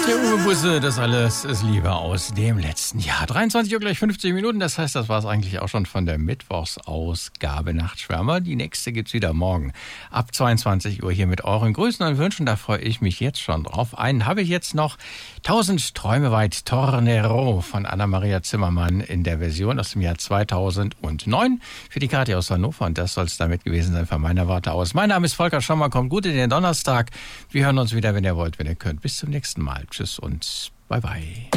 Der Uwe Busse, das alles ist Liebe aus dem letzten Jahr. 23 Uhr gleich 50 Minuten, das heißt, das war es eigentlich auch schon von der Mittwochsausgabe Nachtschwärmer. Die nächste gibt's wieder morgen ab 22 Uhr hier mit euren Grüßen und Wünschen. Da freue ich mich jetzt schon drauf. Einen habe ich jetzt noch, 1000 Träume weit, Tornero von Anna-Maria Zimmermann in der Version aus dem Jahr 2009 für die Kathi aus Hannover. Und das soll es damit gewesen sein von meiner Warte aus. Mein Name ist Volker Schommer, kommt gut in den Donnerstag. Wir hören uns wieder, wenn ihr wollt, wenn ihr könnt. Bis zum nächsten Mal. Tschüss und bye bye.